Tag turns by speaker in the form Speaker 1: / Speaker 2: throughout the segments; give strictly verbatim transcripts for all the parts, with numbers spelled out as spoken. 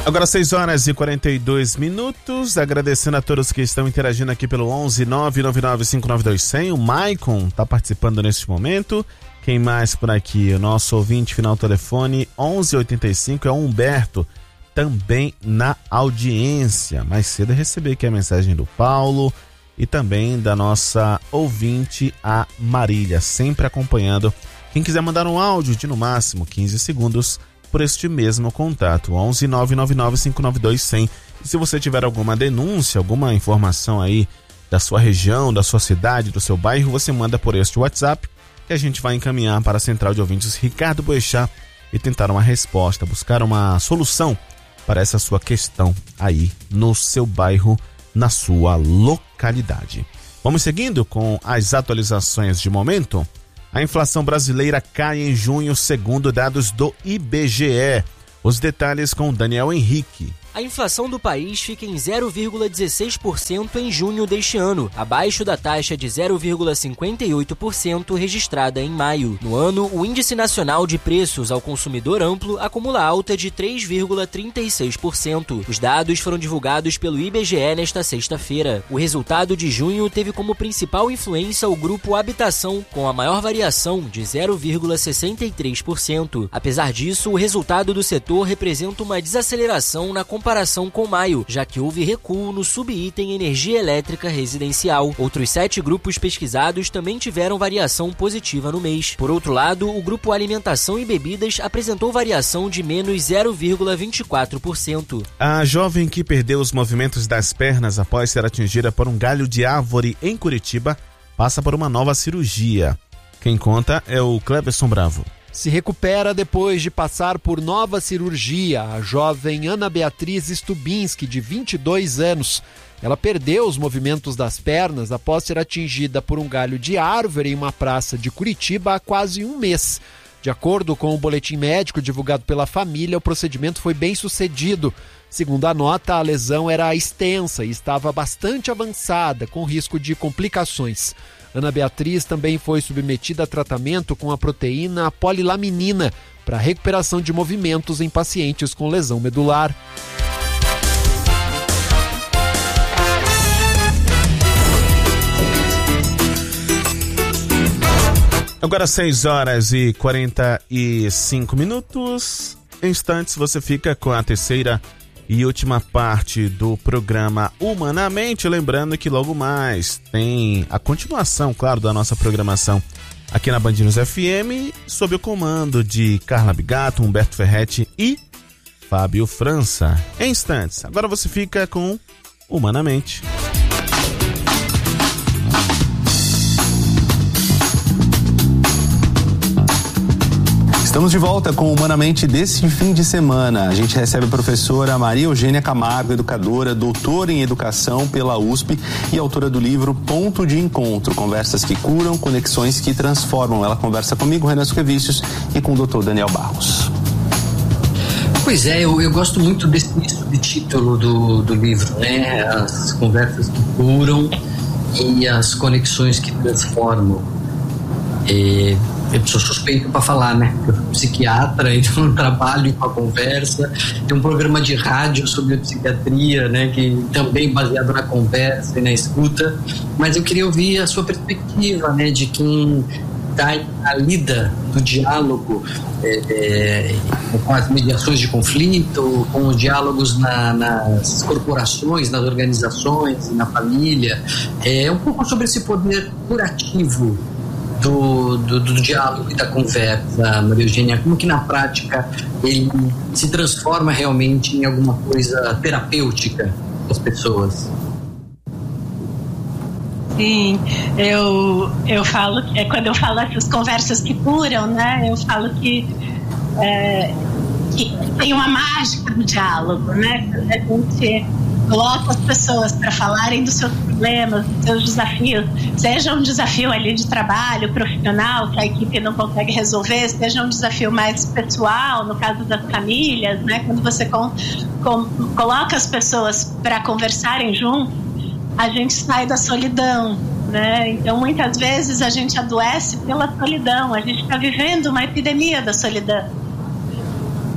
Speaker 1: Agora seis horas e quarenta e dois minutos, agradecendo a todos que estão interagindo aqui pelo onze nove nove nove cinco nove dois zero zero. O Maicon está participando neste momento. Quem mais por aqui? O nosso ouvinte final telefone onze oitenta e cinco é o Humberto, também na audiência. Mais cedo eu recebi aqui a mensagem do Paulo e também da nossa ouvinte, a Marília, sempre acompanhando. Quem quiser mandar um áudio de no máximo quinze segundos por este mesmo contato, onze nove nove nove cinco nove dois zero zero. E se você tiver alguma denúncia, alguma informação aí da sua região, da sua cidade, do seu bairro, você manda por este WhatsApp que a gente vai encaminhar para a Central de Ouvintes Ricardo Boechat e tentar uma resposta, buscar uma solução para essa sua questão aí no seu bairro, na sua localidade. Vamos seguindo com as atualizações de momento. A inflação brasileira cai em junho, segundo dados do I B G E. Os detalhes com Daniel Henrique.
Speaker 2: A inflação do país fica em zero vírgula dezesseis por cento em junho deste ano, abaixo da taxa de zero vírgula cinquenta e oito por cento registrada em maio. No ano, o Índice Nacional de Preços ao Consumidor Amplo acumula alta de três vírgula trinta e seis por cento. Os dados foram divulgados pelo I B G E nesta sexta-feira. O resultado de junho teve como principal influência o grupo Habitação, com a maior variação de zero vírgula sessenta e três por cento. Apesar disso, o resultado do setor representa uma desaceleração na comparação com maio, já que houve recuo no subitem energia elétrica residencial. Outros sete grupos pesquisados também tiveram variação positiva no mês. Por outro lado, o grupo Alimentação e Bebidas apresentou variação de menos zero vírgula vinte e quatro por cento.
Speaker 1: A jovem que perdeu os movimentos das pernas após ser atingida por um galho de árvore em Curitiba passa por uma nova cirurgia. Quem conta é o Cleberson Bravo.
Speaker 3: Se recupera depois de passar por nova cirurgia. A jovem Ana Beatriz Stubinski, de vinte e dois anos. Ela perdeu os movimentos das pernas após ser atingida por um galho de árvore em uma praça de Curitiba há quase um mês. De acordo com o boletim médico divulgado pela família, o procedimento foi bem sucedido. Segundo a nota, a lesão era extensa e estava bastante avançada, com risco de complicações. Ana Beatriz também foi submetida a tratamento com a proteína polilaminina para recuperação de movimentos em pacientes com lesão medular.
Speaker 1: Agora seis horas e quarenta e cinco minutos. Em instantes você fica com a terceira e última parte do programa Humanamente, lembrando que logo mais tem a continuação, claro, da nossa programação aqui na Band News F M, sob o comando de Carla Bigato, Humberto Ferretti e Fábio França. Em instantes, agora você fica com Humanamente.
Speaker 4: Estamos de volta com Humanamente desse fim de semana. A gente recebe a professora Maria Eugênia Camargo, educadora, doutora em educação pela U S P e autora do livro Ponto de Encontro, Conversas que Curam, Conexões que Transformam. Ela conversa comigo, Renan Suquevicius, e com o doutor Daniel Barros.
Speaker 5: Pois é, eu, eu gosto muito desse subtítulo do, do livro, né? As conversas que curam e as conexões que transformam. É... Eu sou suspeito para falar, né? Eu sou psiquiatra, então trabalho com a conversa. Tem um programa de rádio sobre psiquiatria, né? Que também baseado na conversa e na escuta. Mas eu queria ouvir a sua perspectiva, né? De quem está na lida do diálogo é, é, com as mediações de conflito, com os diálogos na, nas corporações, nas organizações, na família. É um pouco sobre esse poder curativo Do, do, do diálogo e da conversa, Maria Eugênia, como que na prática ele se transforma realmente em alguma coisa terapêutica das pessoas?
Speaker 6: Sim, eu, eu falo, é, quando eu falo essas conversas que curam, né, eu falo que, é, que tem uma mágica no diálogo, né, a gente coloca as pessoas para falarem dos seus problemas, dos seus desafios, seja um desafio ali de trabalho profissional que a equipe não consegue resolver, seja um desafio mais pessoal, no caso das famílias, né? Quando você com, com, coloca as pessoas para conversarem juntos, a gente sai da solidão, né? Então muitas vezes a gente adoece pela solidão, a gente está vivendo uma epidemia da solidão.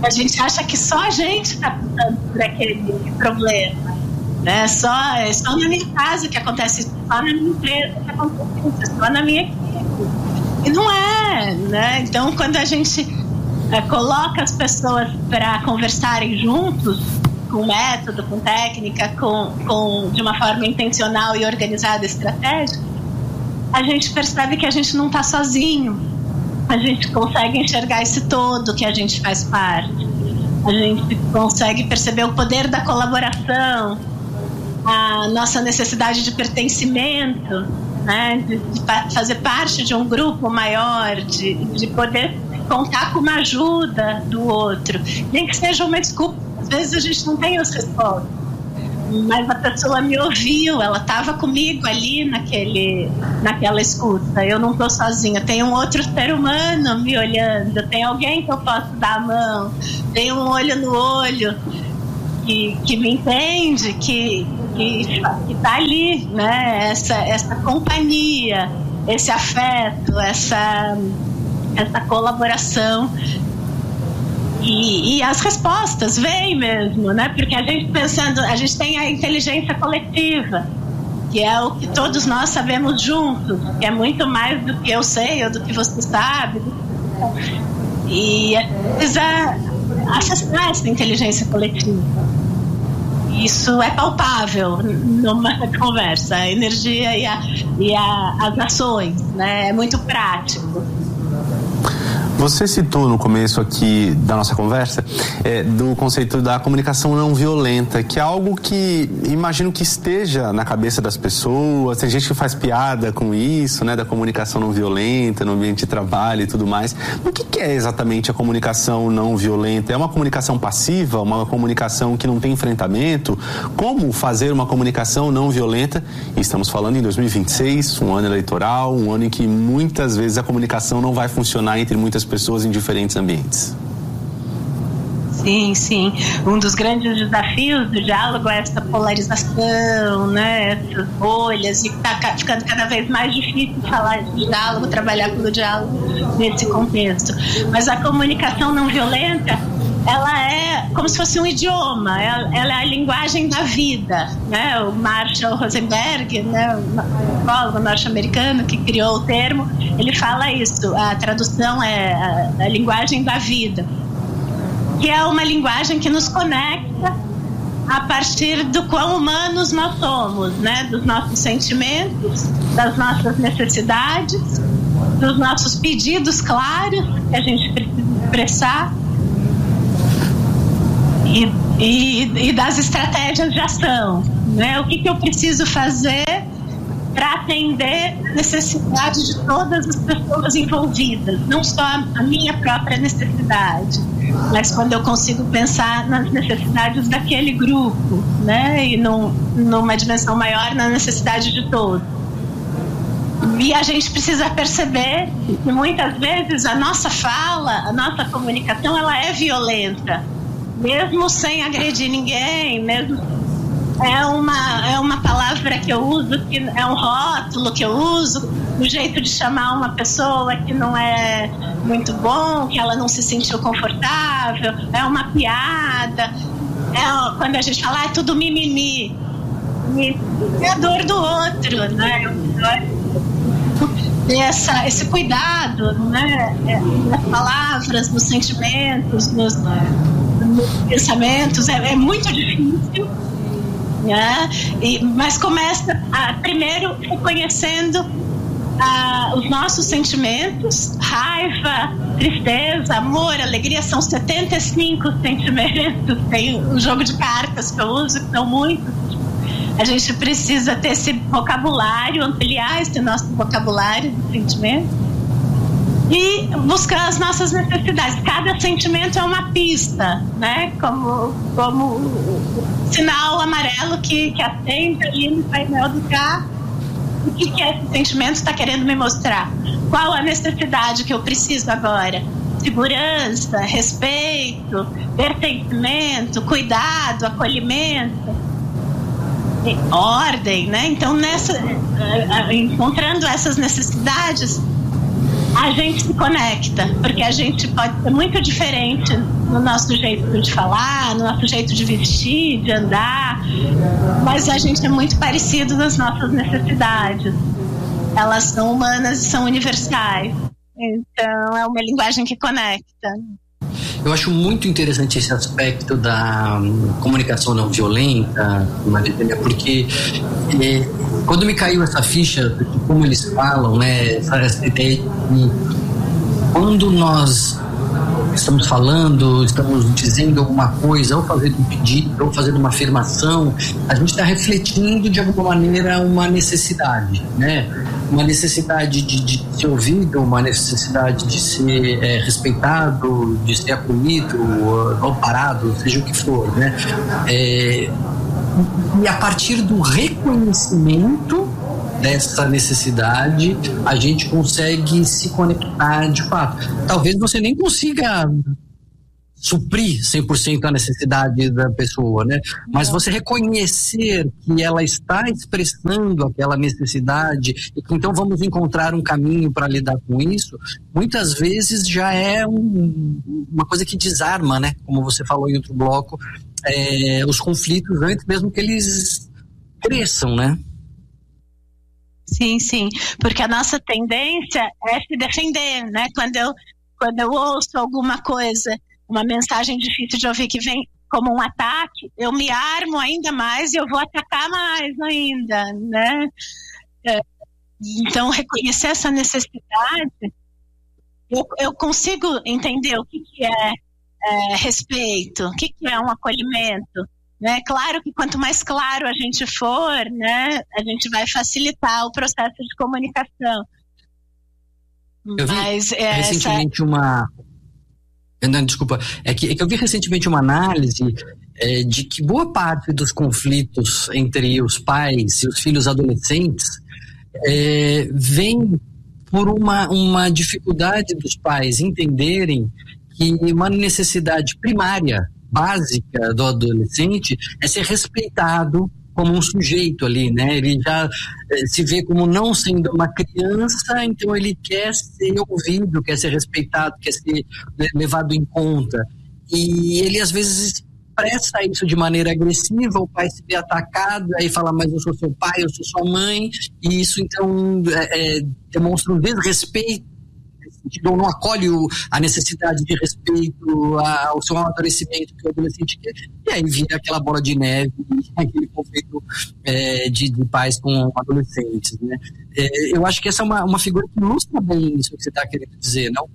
Speaker 6: A gente acha que só a gente está passando por aquele problema, né? Só, é só na minha casa que acontece isso, só na minha empresa que acontece isso, só na minha equipe. E não é, né? Então, quando a gente é, coloca as pessoas para conversarem juntos, com método, com técnica, com, com, de uma forma intencional e organizada, estratégica, a gente percebe que a gente não está sozinho. A gente consegue enxergar esse todo que a gente faz parte. A gente consegue perceber o poder da colaboração, a nossa necessidade de pertencimento, né? de, de fazer parte de um grupo maior, de, de poder contar com uma ajuda do outro. Nem que seja uma desculpa. Às vezes a gente não tem as respostas, mas a pessoa me ouviu, ela estava comigo ali naquele, naquela escuta. Eu não estou sozinha, tem um outro ser humano me olhando, tem alguém que eu posso dar a mão, tem um olho no olho que, que me entende, que que está ali, né? Essa, essa companhia, esse afeto, essa, essa colaboração. E, e as respostas vêm mesmo, né? Porque a gente pensando, a gente tem a inteligência coletiva, que é o que todos nós sabemos juntos, que é muito mais do que eu sei ou do que você sabe. E precisa acessar essa inteligência coletiva. Isso é palpável numa conversa, a energia e, a, e a, as ações, né? É muito prático.
Speaker 4: Você citou no começo aqui da nossa conversa é, do conceito da comunicação não violenta, que é algo que imagino que esteja na cabeça das pessoas. Tem gente que faz piada com isso, né, da comunicação não violenta no ambiente de trabalho e tudo mais. O que, que é exatamente a comunicação não violenta? É uma comunicação passiva, uma comunicação que não tem enfrentamento? Como fazer uma comunicação não violenta? E estamos falando em dois mil e vinte e seis, um ano eleitoral, um ano em que muitas vezes a comunicação não vai funcionar entre muitas pessoas em diferentes ambientes.
Speaker 6: Sim, sim. Um dos grandes desafios do diálogo é essa polarização, né? Essas bolhas, e está ficando cada vez mais difícil falar de diálogo, trabalhar pelo diálogo nesse contexto. Mas a comunicação não violenta, ela é como se fosse um idioma, ela, ela é a linguagem da vida, né? O Marshall Rosenberg, né, o psicólogo norte-americano que criou o termo, ele fala isso, a tradução é a, a linguagem da vida, que é uma linguagem que nos conecta a partir do quão humanos nós somos, né? Dos nossos sentimentos, das nossas necessidades, dos nossos pedidos claros que a gente precisa expressar, E, e, e das estratégias de ação, né? O que, que eu preciso fazer para atender a necessidade de todas as pessoas envolvidas, não só a minha própria necessidade, mas quando eu consigo pensar nas necessidades daquele grupo, né? E num, numa dimensão maior, na necessidade de todos. E a gente precisa perceber que muitas vezes a nossa fala, a nossa comunicação, ela é violenta, mesmo sem agredir ninguém, mesmo é uma, é uma palavra que eu uso, que é um rótulo que eu uso, um jeito de chamar uma pessoa que não é muito bom, que ela não se sentiu confortável, é uma piada, é, quando a gente fala, ah, é tudo mimimi, é a dor do outro, né? Essa, esse cuidado, né? Nas palavras, nos sentimentos, nos pensamentos, é, é muito difícil, né? E, mas começa a, primeiro reconhecendo a, os nossos sentimentos, raiva, tristeza, amor, alegria, são setenta e cinco sentimentos. Tem um jogo de cartas que eu uso, que são muitos. A gente precisa ter esse vocabulário, ampliar esse nosso vocabulário de sentimentos e buscar as nossas necessidades. Cada sentimento é uma pista, né? Como, como o sinal amarelo que, que acende ali no painel do carro. O que, que esse sentimento está querendo me mostrar? Qual a necessidade que eu preciso agora? Segurança, respeito, pertencimento, cuidado, acolhimento, ordem, né? Então, nessa, encontrando essas necessidades, a gente se conecta, porque a gente pode ser muito diferente no nosso jeito de falar, no nosso jeito de vestir, de andar, mas a gente é muito parecido nas nossas necessidades. Elas são humanas e são universais. Então, é uma linguagem que conecta.
Speaker 5: Eu acho muito interessante esse aspecto da comunicação não violenta, Maria, porque é, quando me caiu essa ficha de como eles falam, né, essa, essa ideia de quando nós estamos falando, estamos dizendo alguma coisa, ou fazendo um pedido, ou fazendo uma afirmação, a gente está refletindo de alguma maneira uma necessidade, né? Uma necessidade de, de ser ouvido, uma necessidade de ser é, respeitado, de ser acolhido, ou parado, seja o que for, né? É, e a partir do reconhecimento dessa necessidade, a gente consegue se conectar de fato. Talvez você nem consiga suprir cem por cento a necessidade da pessoa, né? Mas você reconhecer que ela está expressando aquela necessidade e que então vamos encontrar um caminho para lidar com isso, muitas vezes já é um, uma coisa que desarma, né? Como você falou em outro bloco, é, os conflitos antes mesmo que eles cresçam, né?
Speaker 6: Sim, sim, porque a nossa tendência é se defender, né? Quando eu, quando eu ouço alguma coisa, uma mensagem difícil de ouvir que vem como um ataque, eu me armo ainda mais e eu vou atacar mais ainda, né? É, então, reconhecer essa necessidade, eu, eu consigo entender o que, que é, é respeito, o que, que é um acolhimento. Né? Claro que quanto mais claro a gente for, né, a gente vai facilitar o processo de comunicação.
Speaker 5: Eu vi
Speaker 6: Mas, é,
Speaker 5: recentemente
Speaker 6: essa...
Speaker 5: uma... Não, desculpa, é que, é que eu vi recentemente uma análise é, de que boa parte dos conflitos entre os pais e os filhos adolescentes é, vem por uma, uma dificuldade dos pais entenderem que uma necessidade primária básica do adolescente é ser respeitado como um sujeito ali, né? Ele já eh, se vê como não sendo uma criança, então ele quer ser ouvido, quer ser respeitado, quer ser levado em conta. E ele às vezes expressa isso de maneira agressiva, o pai se vê atacado, aí fala, mas eu sou seu pai, eu sou sua mãe, e isso então é, é, demonstra um desrespeito, não, não acolhe o, a necessidade de respeito ao seu amadurecimento que o adolescente quer, e aí vira aquela bola de neve, aquele conflito é, de, de pais com adolescentes, né? É, eu acho que essa é uma, uma figura que ilustra bem isso que você está querendo dizer, não?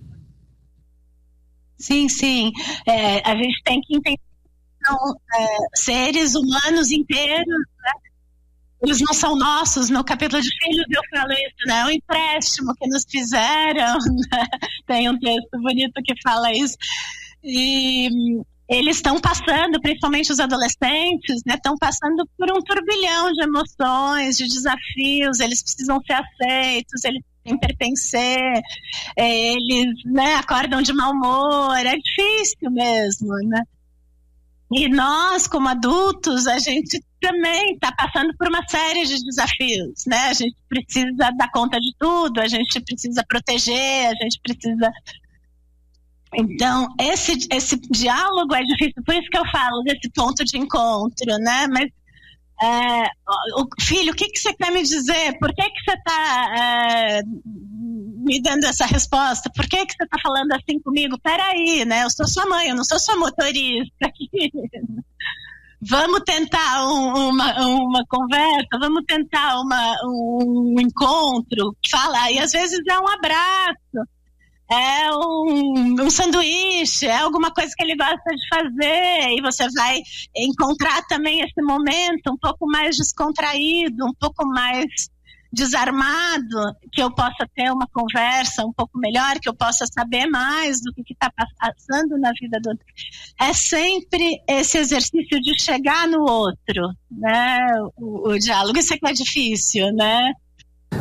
Speaker 6: Sim, sim. É, a gente tem que entender que são é, seres humanos inteiros, né? Eles não são nossos. No capítulo de filhos eu falo isso, né? O empréstimo que nos fizeram, né? Tem um texto bonito que fala isso. E eles estão passando, principalmente os adolescentes, né? Estão passando por um turbilhão de emoções, de desafios. Eles precisam ser aceitos, eles precisam pertencer, eles, né, acordam de mau humor. É difícil mesmo, né? E nós, como adultos, a gente também está passando por uma série de desafios, né? A gente precisa dar conta de tudo, a gente precisa proteger, a gente precisa... Então, esse, esse diálogo é difícil, por isso que eu falo desse ponto de encontro, né? Mas, é, o, filho, o que, que você quer me dizer? Por que, que você está é, me dando essa resposta? Por que, que você está falando assim comigo? Peraí, né? Eu sou sua mãe, eu não sou sua motorista aqui. Vamos tentar um, uma, uma conversa, vamos tentar uma, um encontro, fala, e às vezes é um abraço, é um, um sanduíche, é alguma coisa que ele gosta de fazer, e você vai encontrar também esse momento um pouco mais descontraído, um pouco mais desarmado, que eu possa ter uma conversa um pouco melhor, que eu possa saber mais do que está passando na vida do outro. É sempre esse exercício de chegar no outro, né? O, o diálogo, isso é que é difícil, né?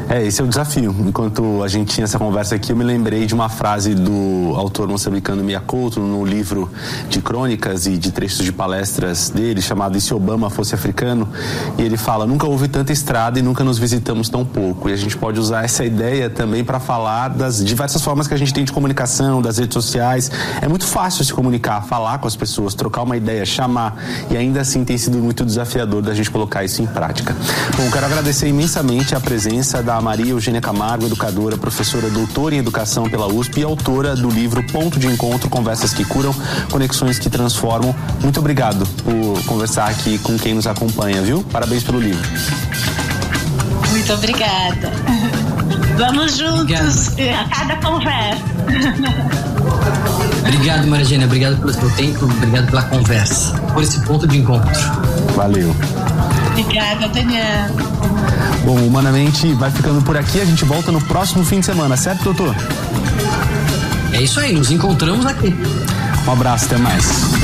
Speaker 4: É, esse é o desafio. Enquanto a gente tinha essa conversa aqui, eu me lembrei de uma frase do autor moçambicano Mia Couto, no livro de crônicas e de trechos de palestras dele, chamado E se Obama Fosse Africano? E ele fala: nunca houve tanta estrada e nunca nos visitamos tão pouco. E a gente pode usar essa ideia também para falar das diversas formas que a gente tem de comunicação, das redes sociais. É muito fácil se comunicar, falar com as pessoas, trocar uma ideia, chamar, e ainda assim tem sido muito desafiador da gente colocar isso em prática. Bom, quero agradecer imensamente a presença da Maria Eugênia Camargo, educadora, professora, doutora em educação pela U S P e autora do livro Ponto de Encontro, Conversas que Curam, Conexões que Transformam. Muito obrigado por conversar aqui com quem nos acompanha, viu? Parabéns pelo livro.
Speaker 6: Muito obrigada. Vamos juntos Obrigado. A cada conversa.
Speaker 5: Obrigado, Maria Eugênia. Obrigado pelo seu tempo, obrigado pela conversa, por esse ponto de encontro.
Speaker 4: Valeu.
Speaker 6: Obrigada, Daniel.
Speaker 4: Bom, Humanamente vai ficando por aqui. A gente volta no próximo fim de semana, certo, doutor?
Speaker 5: É isso aí, nos encontramos aqui.
Speaker 4: Um abraço, até mais.